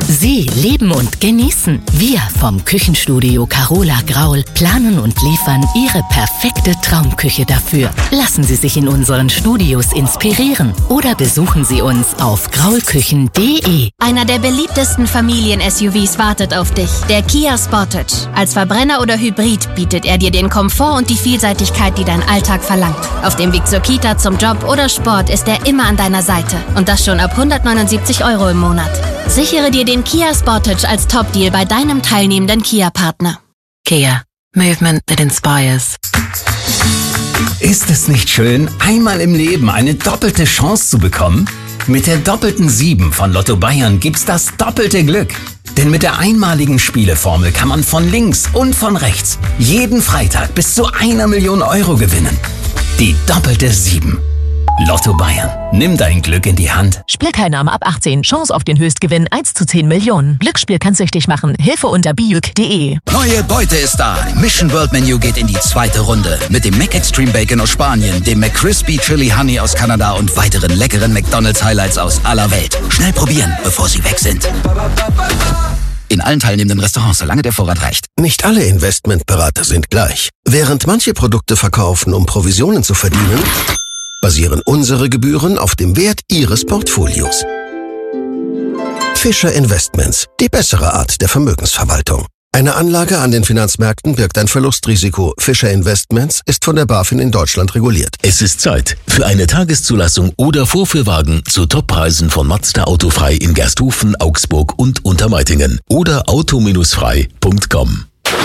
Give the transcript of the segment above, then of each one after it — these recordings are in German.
Sie leben und genießen. Wir vom Küchenstudio Carola Graul planen und liefern Ihre perfekte Traumküche dafür. Lassen Sie sich in unseren Studios inspirieren oder besuchen Sie uns auf graulküchen.de. Einer der beliebtesten Familien-SUVs wartet auf dich, der Kia Sportage. Als Verbrenner oder Hybrid bietet er dir den Komfort und die Vielseitigkeit, die dein Alltag verlangt. Auf dem Weg zur Kita, zum Job oder Sport ist er immer an deiner Seite. Und das schon ab 179 € im Monat. Sichere dir den Kia Sportage als Top-Deal bei deinem teilnehmenden Kia-Partner. Kia. Movement that inspires. Ist es nicht schön, einmal im Leben eine doppelte Chance zu bekommen? Mit der doppelten 7 von Lotto Bayern gibt's das doppelte Glück. Denn mit der einmaligen Spieleformel kann man von links und von rechts jeden Freitag bis zu 1 Million € gewinnen. Die doppelte 7. Lotto Bayern. Nimm dein Glück in die Hand. Spielteilnahme ab 18. Chance auf den Höchstgewinn 1 zu 10 Millionen. Glücksspiel kann süchtig machen. Hilfe unter biuk.de. Neue Beute ist da. Mission World Menu geht in die zweite Runde. Mit dem McExtreme Bacon aus Spanien, dem McCrispy Chili Honey aus Kanada und weiteren leckeren McDonald's Highlights aus aller Welt. Schnell probieren, bevor sie weg sind. In allen teilnehmenden Restaurants, solange der Vorrat reicht. Nicht alle Investmentberater sind gleich. Während manche Produkte verkaufen, um Provisionen zu verdienen, basieren unsere Gebühren auf dem Wert Ihres Portfolios. Fischer Investments, die bessere Art der Vermögensverwaltung. Eine Anlage an den Finanzmärkten birgt ein Verlustrisiko. Fischer Investments ist von der BaFin in Deutschland reguliert. Es ist Zeit für eine Tageszulassung oder Vorführwagen zu Toppreisen von Mazda Autofrei in Gersthofen, Augsburg und Untermeitingen oder auto-frei.com.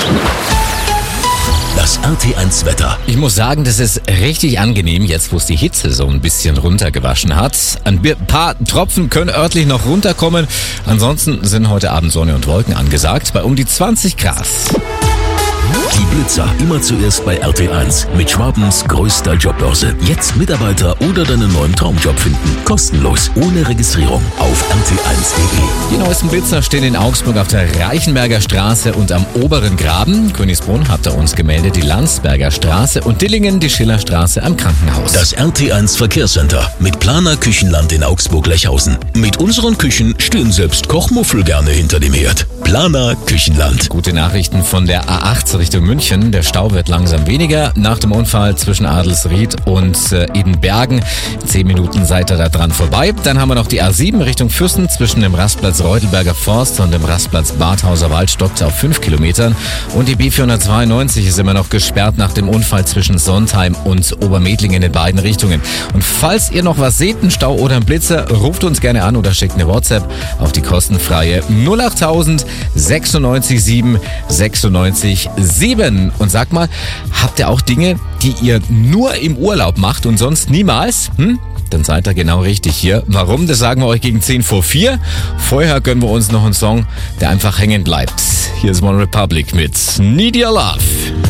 Das RT1 Wetter. Ich muss sagen, das ist richtig angenehm, jetzt wo es die Hitze so ein bisschen runtergewaschen hat. Ein paar Tropfen können örtlich noch runterkommen. Ansonsten sind heute Abend Sonne und Wolken angesagt bei um die 20 Grad. Die Blitzer immer zuerst bei RT1 mit Schwabens größter Jobbörse. Jetzt Mitarbeiter oder deinen neuen Traumjob finden. Kostenlos, ohne Registrierung auf rt1.de. Die neuesten Blitzer stehen in Augsburg auf der Reichenberger Straße und am Oberen Graben. Königsbrunn hat er uns gemeldet, die Landsberger Straße und Dillingen die Schillerstraße am Krankenhaus. Das RT1 Verkehrscenter mit Planer Küchenland in Augsburg-Lechhausen. Mit unseren Küchen stehen selbst Kochmuffel gerne hinter dem Herd. Planer Küchenland. Gute Nachrichten von der A8 Richtung München. Der Stau wird langsam weniger. Nach dem Unfall zwischen Adelsried und Edenbergen. 10 Minuten seid ihr da dran vorbei. Dann haben wir noch die A7 Richtung Füssen. Zwischen dem Rastplatz Reutelberger Forst und dem Rastplatz Badhauser Wald stoppt auf 5 Kilometern. Und die B492 ist immer noch gesperrt nach dem Unfall zwischen Sontheim und Obermedlingen in beiden Richtungen. Und falls ihr noch was seht, einen Stau oder einen Blitzer, ruft uns gerne an oder schickt eine WhatsApp auf die kostenfreie 08000 96 7 96 7. Und sag mal, habt ihr auch Dinge, die ihr nur im Urlaub macht und sonst niemals? Dann seid ihr genau richtig hier. Warum? Das sagen wir euch gegen 10 vor 4. Vorher gönnen wir uns noch einen Song, der einfach hängen bleibt. Hier ist One Republic mit Need Your Love.